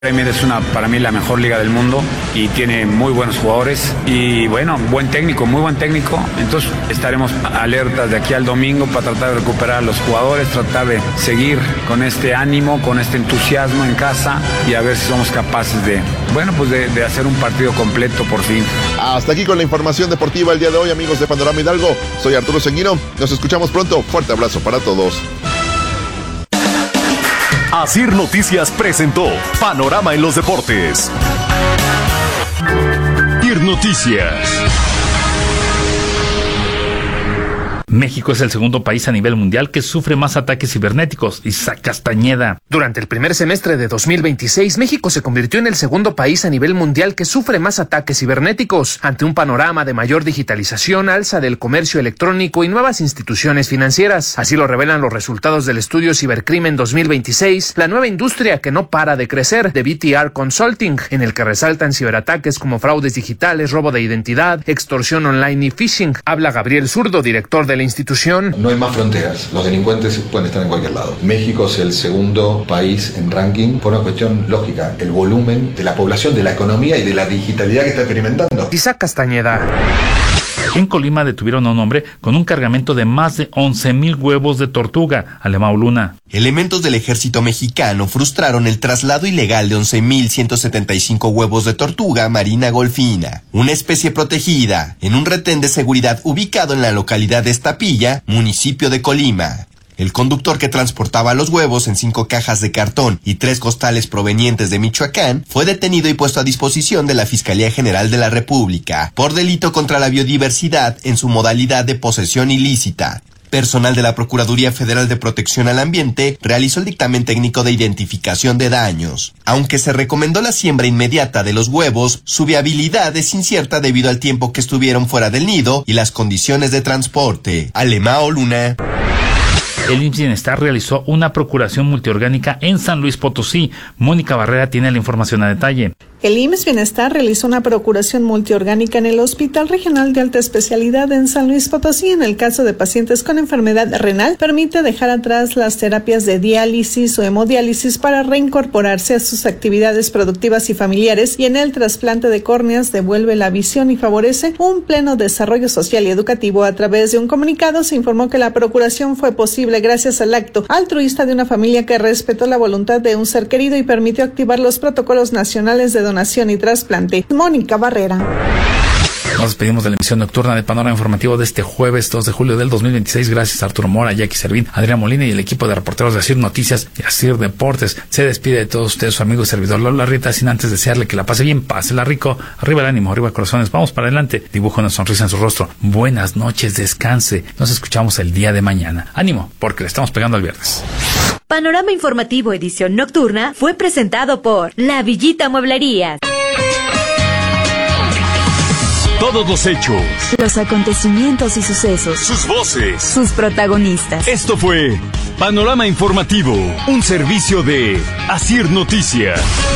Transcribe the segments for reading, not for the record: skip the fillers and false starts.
Premier es para mí la mejor liga del mundo y tiene muy buenos jugadores y bueno, muy buen técnico, entonces estaremos alertas de aquí al domingo para tratar de recuperar a los jugadores, tratar de seguir con este ánimo, con este entusiasmo en casa y a ver si somos capaces de hacer un partido completo por fin. Hasta aquí con la información deportiva el día de hoy, amigos de Panorama Hidalgo. Soy Arturo Sanguino, nos escuchamos pronto, fuerte abrazo para todos. Asir Noticias presentó Panorama en los Deportes. Asir Noticias. México es el segundo país a nivel mundial que sufre más ataques cibernéticos. Isaac Castañeda. Durante el primer semestre de 2026, México se convirtió en el segundo país a nivel mundial que sufre más ataques cibernéticos, ante un panorama de mayor digitalización, alza del comercio electrónico y nuevas instituciones financieras. Así lo revelan los resultados del estudio Cibercrimen 2026, la nueva industria que no para de crecer, de BTR Consulting, en el que resaltan ciberataques como fraudes digitales, robo de identidad, extorsión online y phishing. Habla Gabriel Zurdo, director de la institución. No hay más fronteras, los delincuentes pueden estar en cualquier lado. México es el segundo país en ranking por una cuestión lógica, el volumen de la población, de la economía y de la digitalidad que está experimentando. Isaac Castañeda. En Colima detuvieron a un hombre con un cargamento de más de 11,000 huevos de tortuga. Alemão Luna. Elementos del ejército mexicano frustraron el traslado ilegal de 11,175 huevos de tortuga marina golfina, una especie protegida, en un retén de seguridad ubicado en la localidad de Estapilla, municipio de Colima. El conductor, que transportaba los huevos en 5 cajas de cartón y 3 costales provenientes de Michoacán, fue detenido y puesto a disposición de la Fiscalía General de la República por delito contra la biodiversidad en su modalidad de posesión ilícita. Personal de la Procuraduría Federal de Protección al Ambiente realizó el dictamen técnico de identificación de daños. Aunque se recomendó la siembra inmediata de los huevos, su viabilidad es incierta debido al tiempo que estuvieron fuera del nido y las condiciones de transporte. Alemão Luna. El IMSS Bienestar realizó una procuración multiorgánica en San Luis Potosí. Mónica Barrera tiene la información a detalle. El IMSS Bienestar realizó una procuración multiorgánica en el Hospital Regional de Alta Especialidad en San Luis Potosí. En el caso de pacientes con enfermedad renal, permite dejar atrás las terapias de diálisis o hemodiálisis para reincorporarse a sus actividades productivas y familiares, y en el trasplante de córneas devuelve la visión y favorece un pleno desarrollo social y educativo. A través de un comunicado se informó que la procuración fue posible gracias al acto altruista de una familia que respetó la voluntad de un ser querido y permitió activar los protocolos nacionales de donación y trasplante. Mónica Barrera. Nos despedimos de la emisión nocturna de Panorama Informativo de este jueves 2 de julio del 2026. Gracias a Arturo Mora, Jackie Servín, Adrián Molina y el equipo de reporteros de Asir Noticias y Asir Deportes. Se despide de todos ustedes su amigo y servidor Lola Rieta, sin antes desearle que la pase bien, pásela rico, arriba el ánimo, arriba corazones, vamos para adelante, dibuja una sonrisa en su rostro. Buenas noches, descanse. Nos escuchamos el día de mañana. Ánimo, porque le estamos pegando al viernes. Panorama Informativo edición nocturna fue presentado por La Villita Mueblerías. Todos los hechos, Los acontecimientos y sucesos, sus voces, sus protagonistas. Esto fue Panorama Informativo, un servicio de Asir Noticias.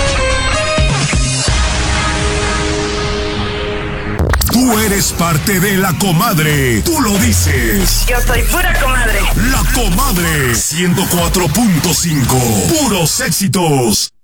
Tú eres parte de La Comadre. Tú lo dices. Yo soy pura comadre. La Comadre 104.5. Puros éxitos.